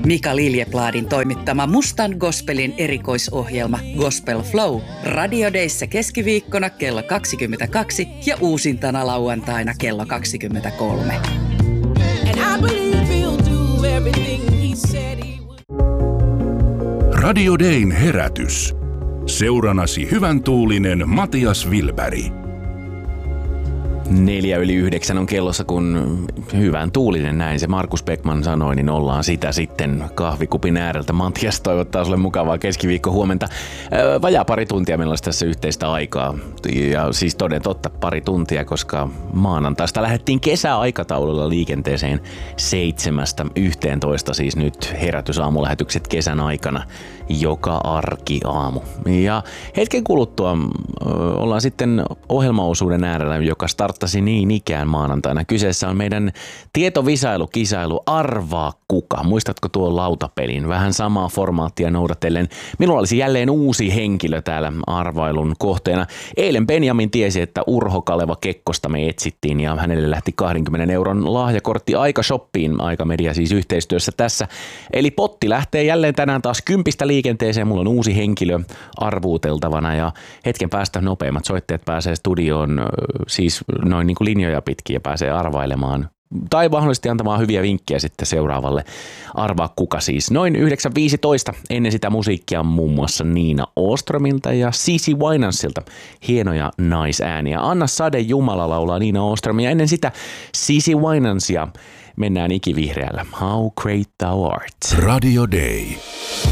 Mika Liljepladin toimittama Mustan Gospelin erikoisohjelma Gospel Flow Radio Dayssä keskiviikkona kello 22 ja uusintana lauantaina kello 23. Radio Dayn herätys. Seuranasi hyvän tuulinen Matias Wilberg. 8:04 on kellossa, kun hyvän tuulinen, näin se Markus Beckman sanoi, niin ollaan sitä sitten kahvikupin ääreltä. Matias toivottaa sulle mukavaa keskiviikkohuomenta. Vajaa pari tuntia meillä olisi tässä yhteistä aikaa. Ja siis toden totta pari tuntia, koska maanantaista lähdettiin kesäaikataululla liikenteeseen 7:11, siis nyt herätysaamulähetykset kesän aikana joka arkiaamu. Ja hetken kuluttua ollaan sitten ohjelmaosuuden äärellä, joka starttasi niin ikään maanantaina. Kyseessä on meidän tietovisailu-kisailu Arvaa kuka. Muistatko tuon lautapelin? Vähän samaa formaattia noudatellen. Minulla olisi jälleen uusi henkilö täällä arvailun kohteena. Eilen Benjamin tiesi, että Urho Kaleva Kekkosta me etsittiin ja hänelle lähti 20 € lahjakortti Aika-shoppiin. Aika-media siis yhteistyössä tässä. Eli potti lähtee jälleen tänään taas 10 liikenteeseen. Mulla on uusi henkilö arvuuteltavana ja hetken päästä nopeimmat soittajat pääsee studioon siis noin niin kuin linjoja pitkin ja pääsee arvailemaan tai mahdollisesti antamaan hyviä vinkkejä sitten seuraavalle Arvaa kuka siis. Noin 9:15 ennen sitä musiikkia muun muassa Niina Åströmiltä ja CeCe Winansilta. Hienoja naisääniä. Anna Sade Jumala laulaa Niina Åström ja ennen sitä CeCe Winansia mennään ikivihreällä. How great thou art. Radio Day.